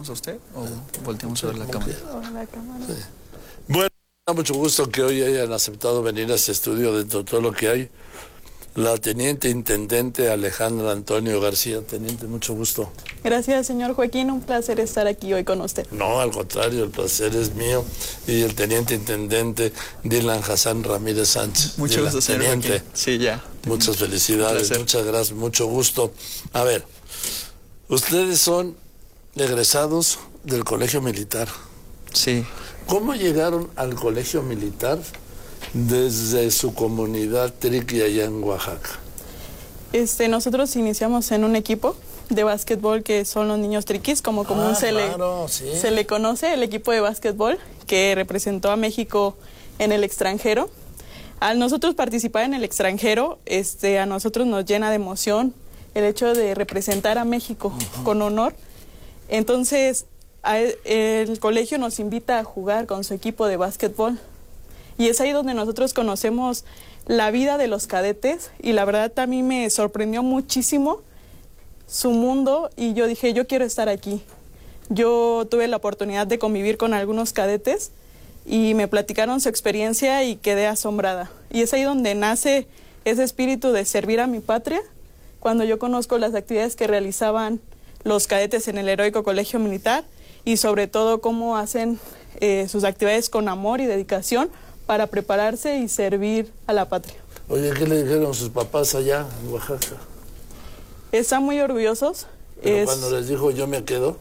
volteamos a usted o volteamos a ver la cámara? Sí. Bueno, me da mucho gusto que hoy hayan aceptado venir a este estudio dentro de todo lo que hay. La teniente intendente Alejandra Antonio García. Teniente, mucho gusto. Gracias, señor Joaquín, un placer estar aquí hoy con usted. No, al contrario, el placer es mío. Y el teniente intendente Dylan Hassan Ramírez Sánchez. Mucho gusto, señor Joaquín. Sí, ya. Muchas felicidades, muchas gracias, mucho gusto. A ver, ustedes son egresados del Colegio Militar. Sí. ¿Cómo llegaron al Colegio Militar desde su comunidad triqui allá en Oaxaca? Nosotros iniciamos en un equipo de básquetbol que son los niños triquis, como común se le conoce, el equipo de básquetbol que representó a México en el extranjero. Al nosotros participar en el extranjero, a nosotros nos llena de emoción el hecho de representar a México con honor. Entonces, el colegio nos invita a jugar con su equipo de básquetbol. Y es ahí donde nosotros conocemos la vida de los cadetes y la verdad a mí me sorprendió muchísimo su mundo y yo dije, yo quiero estar aquí. Yo tuve la oportunidad de convivir con algunos cadetes y me platicaron su experiencia y quedé asombrada. Y es ahí donde nace ese espíritu de servir a mi patria, cuando yo conozco las actividades que realizaban los cadetes en el Heroico Colegio Militar y sobre todo cómo hacen sus actividades con amor y dedicación para prepararse y servir a la patria. Oye, ¿qué le dijeron sus papás allá en Oaxaca? Están muy orgullosos. Pero cuando les dijo yo me quedo.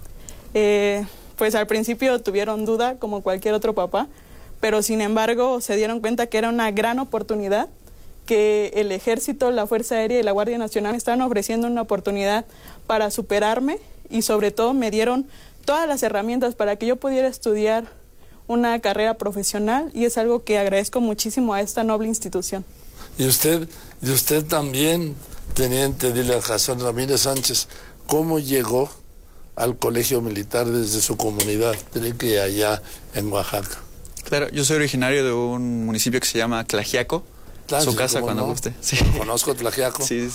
Pues al principio tuvieron duda, como cualquier otro papá, pero sin embargo se dieron cuenta que era una gran oportunidad, que el Ejército, la Fuerza Aérea y la Guardia Nacional me estaban ofreciendo una oportunidad para superarme y sobre todo me dieron todas las herramientas para que yo pudiera estudiar una carrera profesional y es algo que agradezco muchísimo a esta noble institución. Y usted también, teniente Dylan Hassan Ramírez Sánchez, ¿cómo llegó al Colegio Militar desde su comunidad triqui allá en Oaxaca? Claro, yo soy originario de un municipio que se llama Tlaxiaco. Su casa cuando guste. Sí. Conozco Tlaxiaco. Sí.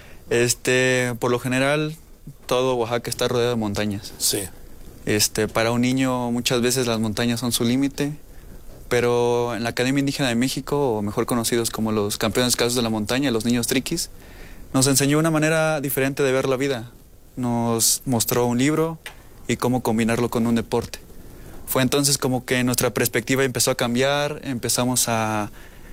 Por lo general, todo Oaxaca está rodeado de montañas. Sí. Para un niño muchas veces las montañas son su límite, pero en la Academia Indígena de México, o mejor conocidos como los campeones casos de la montaña, los niños triquis, nos enseñó una manera diferente de ver la vida. Nos mostró un libro y cómo combinarlo con un deporte. Fue entonces como que nuestra perspectiva empezó a cambiar, empezamos a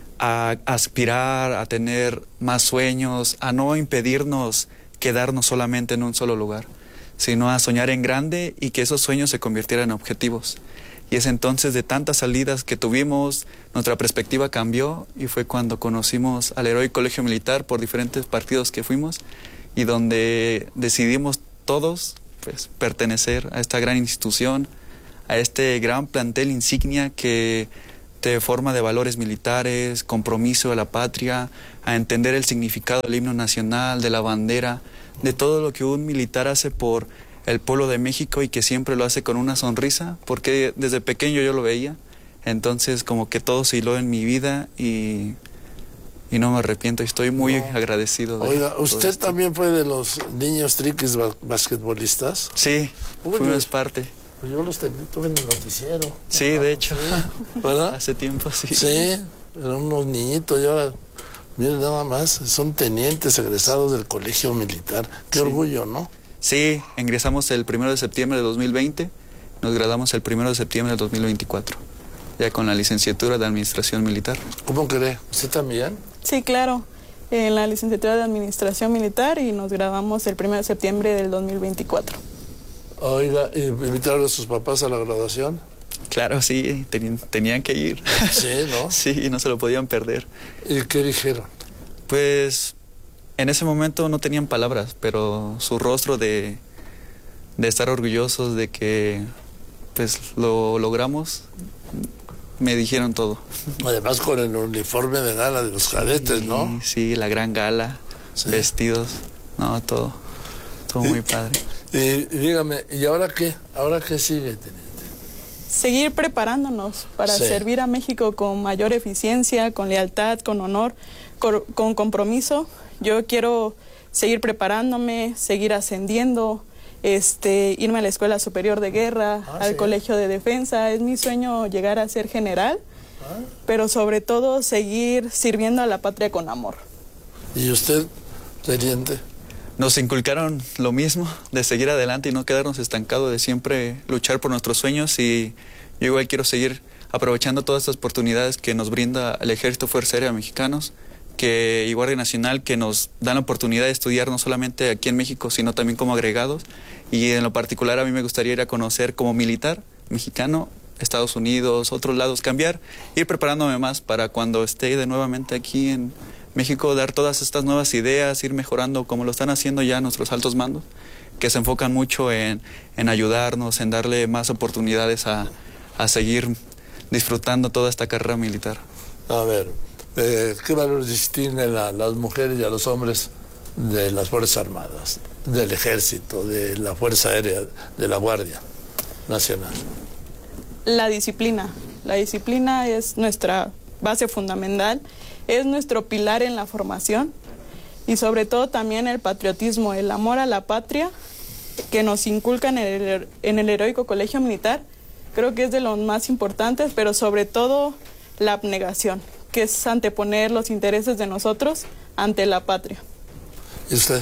aspirar, a tener más sueños, a no impedirnos quedarnos solamente en un solo lugar, sino a soñar en grande y que esos sueños se convirtieran en objetivos. Y es entonces de tantas salidas que tuvimos, nuestra perspectiva cambió y fue cuando conocimos al Heroico Colegio Militar por diferentes partidos que fuimos y donde decidimos todos pues, pertenecer a esta gran institución, a este gran plantel insignia que te forma de valores militares, compromiso de la patria, a entender el significado del himno nacional, de la bandera, de todo lo que un militar hace por el pueblo de México y que siempre lo hace con una sonrisa, porque desde pequeño yo lo veía, entonces como que todo se hiló en mi vida y no me arrepiento, estoy muy agradecido. Oiga, ¿usted también fue de los niños triquis basquetbolistas? Sí, fuimos parte. Pues yo los tuve en el noticiero. Sí, de hecho, ¿verdad? Hace tiempo, sí. Sí, eran unos niñitos, ya, miren nada más, son tenientes egresados del Colegio Militar. Qué orgullo, ¿no? Sí, ingresamos el 1 de septiembre de 2020, nos graduamos el 1 de septiembre de 2024, ya con la licenciatura de Administración Militar. ¿Cómo cree? ¿Usted también? Sí, claro, en la licenciatura de Administración Militar y nos graduamos el 1 de septiembre del 2024. Oiga, ¿invitaron a sus papás a la graduación? Claro, sí, tenían que ir. Sí, ¿no? Sí, no se lo podían perder. ¿Y qué dijeron? Pues en ese momento no tenían palabras, pero su rostro de estar orgullosos de que pues lo logramos, me dijeron todo. Además con el uniforme de gala de los cadetes, ¿no? Sí, la gran gala, vestidos, no, todo muy padre. Y dígame, ¿y ahora qué? ¿Ahora qué sigue, teniente? Seguir preparándonos para servir a México con mayor eficiencia, con lealtad, con honor, con compromiso. Yo quiero seguir preparándome, seguir ascendiendo, irme a la Escuela Superior de Guerra, al Colegio de Defensa. Es mi sueño llegar a ser general, pero sobre todo seguir sirviendo a la patria con amor. ¿Y usted, teniente? Nos inculcaron lo mismo, de seguir adelante y no quedarnos estancados, de siempre luchar por nuestros sueños, y yo igual quiero seguir aprovechando todas estas oportunidades que nos brinda el Ejército Fuerza Aérea Mexicanos y Guardia Nacional, que nos dan la oportunidad de estudiar no solamente aquí en México, sino también como agregados, y en lo particular a mí me gustaría ir a conocer como militar mexicano Estados Unidos, otros lados, ir preparándome más para cuando esté de nuevamente aquí en México, dar todas estas nuevas ideas, ir mejorando como lo están haciendo ya nuestros altos mandos, que se enfocan mucho en ayudarnos, en darle más oportunidades a seguir disfrutando toda esta carrera militar. A ver, ¿qué valores distinguen a las mujeres y a los hombres de las Fuerzas Armadas, del Ejército, de la Fuerza Aérea, de la Guardia Nacional? La disciplina. La disciplina es nuestra base fundamental, es nuestro pilar en la formación, y sobre todo también el patriotismo, el amor a la patria que nos inculcan en el Heroico Colegio Militar. Creo que es de los más importantes, pero sobre todo la abnegación, que es anteponer los intereses de nosotros ante la patria. ¿Y usted?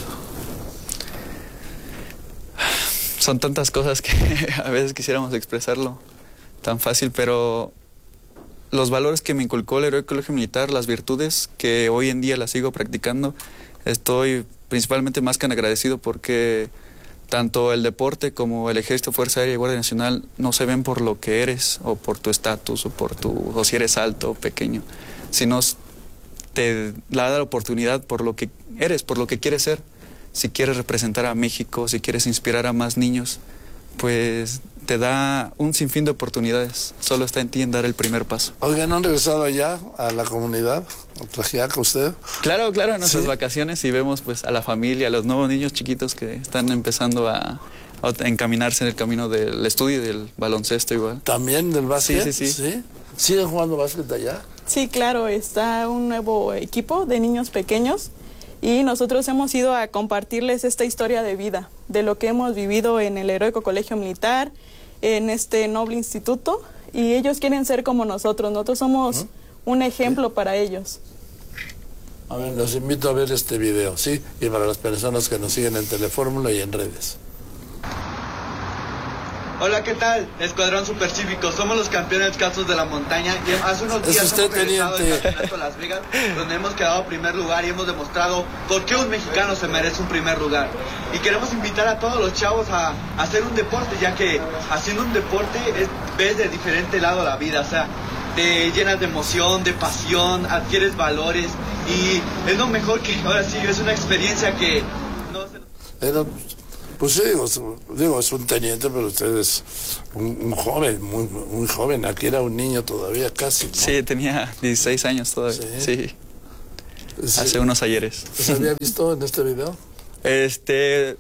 Son tantas cosas que a veces quisiéramos expresarlo tan fácil, pero los valores que me inculcó el Heroico Colegio Militar, las virtudes que hoy en día las sigo practicando, estoy principalmente más que agradecido, porque tanto el deporte como el Ejército, Fuerza Aérea y Guardia Nacional no se ven por lo que eres o por tu estatus o si eres alto o pequeño, sino te da la oportunidad por lo que eres, por lo que quieres ser. Si quieres representar a México, si quieres inspirar a más niños, pues te da un sinfín de oportunidades. Solo está en ti en dar el primer paso. Oigan, ¿no han regresado allá a la comunidad, a Tlaxiaca, usted? Claro, en nuestras vacaciones, y vemos pues a la familia, a los nuevos niños chiquitos que están empezando a encaminarse en el camino del estudio y del baloncesto igual. ¿También del básquet? Sí. ¿Siguen jugando básquet allá? Sí, claro, está un nuevo equipo de niños pequeños, y nosotros hemos ido a compartirles esta historia de vida, de lo que hemos vivido en el Heroico Colegio Militar, en este noble instituto, y ellos quieren ser como nosotros somos un ejemplo para ellos. A ver, los invito a ver este video, ¿sí? Y para las personas que nos siguen en Telefórmula y en redes. Hola, ¿qué tal? Escuadrón Supercívico, somos los campeones casos de la montaña, y hace unos días hemos regresado del campeonato Las Vegas, donde hemos quedado primer lugar y hemos demostrado por qué un mexicano se merece un primer lugar. Y queremos invitar a todos los chavos a hacer un deporte, ya que haciendo un deporte ves de diferente lado la vida, o sea, te llenas de emoción, de pasión, adquieres valores, y es lo mejor que, ahora sí, es una experiencia que no se... Pues sí, digo, es un teniente, pero usted es un joven, muy joven. Aquí era un niño todavía, casi, ¿no? Sí, tenía 16 años todavía. Sí. Hace unos ayeres. ¿Se había visto en este video? De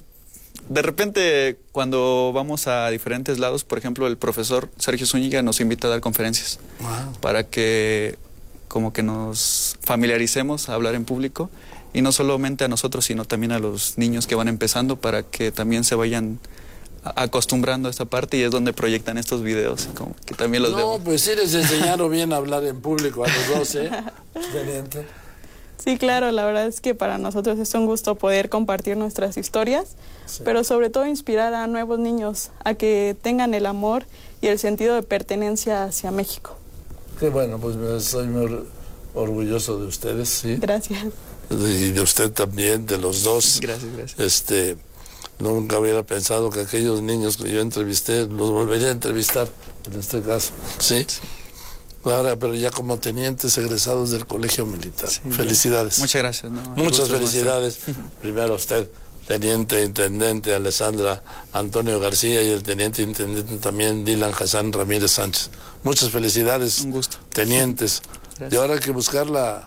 repente, cuando vamos a diferentes lados, por ejemplo, el profesor Sergio Zúñiga nos invita a dar conferencias para que como que nos familiaricemos a hablar en público. Y no solamente a nosotros, sino también a los niños que van empezando, para que también se vayan acostumbrando a esta parte, y es donde proyectan estos videos, como que también los vemos. No, pues sí les enseñaron bien a hablar en público a los dos, ¿eh? Teniente. Sí, claro, la verdad es que para nosotros es un gusto poder compartir nuestras historias, pero sobre todo inspirar a nuevos niños a que tengan el amor y el sentido de pertenencia hacia México. Qué bueno, pues soy muy orgulloso de ustedes, ¿sí? Gracias. Y de usted también, de los dos. Gracias. Nunca hubiera pensado que aquellos niños que yo entrevisté los volvería a entrevistar, en este caso, ¿sí? Ahora, pero ya como tenientes egresados del Colegio Militar. Sí, felicidades. Muchas gracias. Muchas felicidades. Primero a usted, teniente intendente Alessandra Antonio García, y el teniente intendente también Dylan Hassan Ramírez Sánchez. Muchas felicidades. Un gusto. Tenientes. Gracias. Y ahora hay que buscar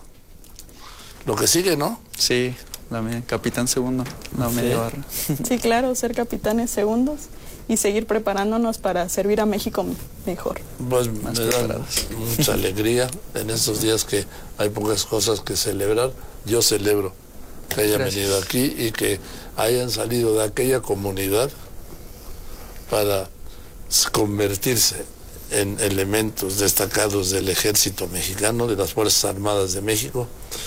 lo que sigue, ¿no? Sí, capitán segundo, media barra. Sí, claro, ser capitanes segundos y seguir preparándonos para servir a México mejor. Pues me da mucha alegría en estos días que hay pocas cosas que celebrar. Yo celebro que hayan venido aquí y que hayan salido de aquella comunidad para convertirse en elementos destacados del ejército mexicano, de las Fuerzas Armadas de México,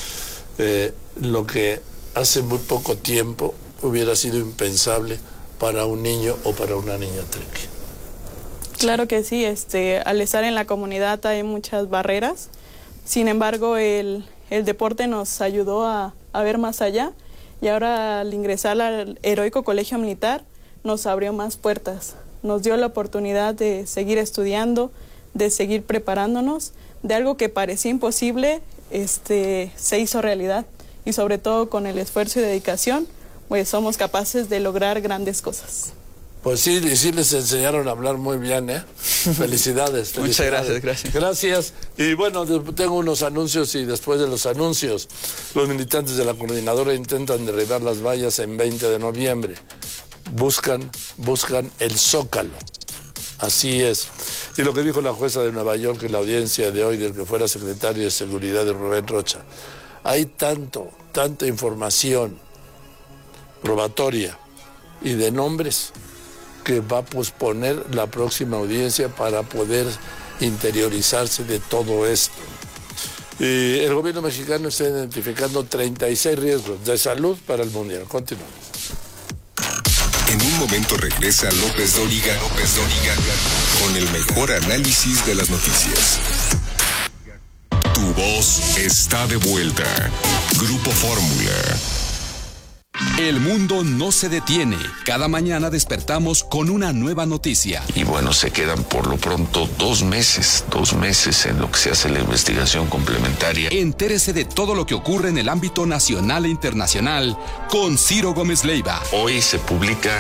lo que hace muy poco tiempo hubiera sido impensable para un niño o para una niña triqui. Claro que sí, al estar en la comunidad hay muchas barreras, sin embargo el deporte nos ayudó a ver más allá y ahora al ingresar al Heroico Colegio Militar nos abrió más puertas, nos dio la oportunidad de seguir estudiando, de seguir preparándonos, de algo que parecía imposible, se hizo realidad y sobre todo con el esfuerzo y dedicación, pues somos capaces de lograr grandes cosas. Pues sí, y sí les enseñaron a hablar muy bien, ¿eh? Felicidades. Muchas gracias. Gracias. Y bueno, tengo unos anuncios y después de los anuncios, los militantes de la coordinadora intentan derribar las vallas en 20 de noviembre. Buscan el Zócalo. Así es. Y lo que dijo la jueza de Nueva York en la audiencia de hoy del que fuera secretario de Seguridad de Rubén Rocha. Hay tanta información probatoria y de nombres que va a posponer la próxima audiencia para poder interiorizarse de todo esto. Y el gobierno mexicano está identificando 36 riesgos de salud para el Mundial. Continuamos. En un momento regresa López Dóriga con el mejor análisis de las noticias. Tu voz está de vuelta. Grupo Fórmula. El mundo no se detiene. Cada mañana despertamos con una nueva noticia. Y bueno, se quedan por lo pronto 2 meses en lo que se hace la investigación complementaria. Entérese de todo lo que ocurre en el ámbito nacional e internacional con Ciro Gómez Leiva. Hoy se publica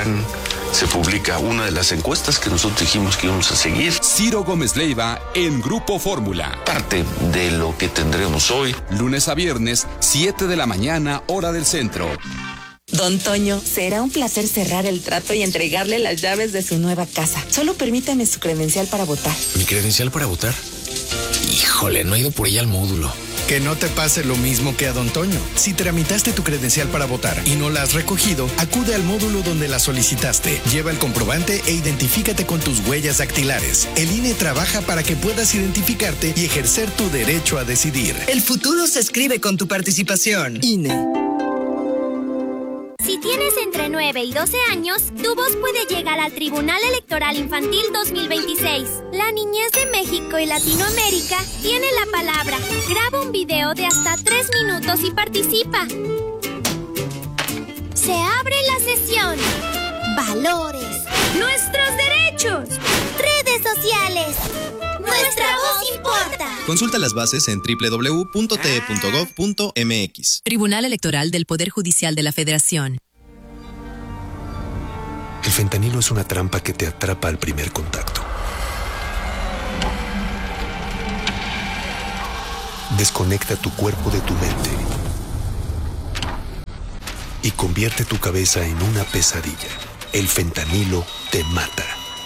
una de las encuestas que nosotros dijimos que íbamos a seguir. Ciro Gómez Leiva en Grupo Fórmula. Parte de lo que tendremos hoy. Lunes a viernes, 7 de la mañana, hora del centro. Don Toño, será un placer cerrar el trato y entregarle las llaves de su nueva casa. Solo permítame su credencial para votar. ¿Mi credencial para votar? Híjole, no he ido por ella al módulo. Que no te pase lo mismo que a Don Toño. Si tramitaste tu credencial para votar y no la has recogido, acude al módulo donde la solicitaste. Lleva el comprobante e identifícate con tus huellas dactilares. El INE trabaja para que puedas identificarte y ejercer tu derecho a decidir. El futuro se escribe con tu participación. INE. Si tienes entre 9 y 12 años, tu voz puede llegar al Tribunal Electoral Infantil 2026. La niñez de México y Latinoamérica tiene la palabra. Graba un video de hasta 3 minutos y participa. Se abre la sesión. Valores. Nuestros derechos. Redes sociales. Nuestra voz importa. Consulta las bases en www.te.gov.mx. Tribunal Electoral del Poder Judicial de la Federación. El fentanilo es una trampa que te atrapa al primer contacto. Desconecta tu cuerpo de tu mente y convierte tu cabeza en una pesadilla. El fentanilo te mata.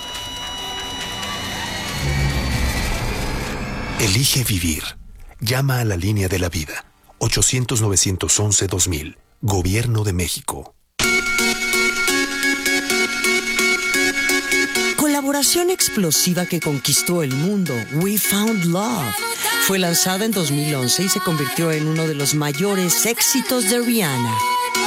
Elige vivir. Llama a la línea de la vida. 800-911-2000. Gobierno de México. Colaboración explosiva que conquistó el mundo. We Found Love. Fue lanzada en 2011 y se convirtió en uno de los mayores éxitos de Rihanna.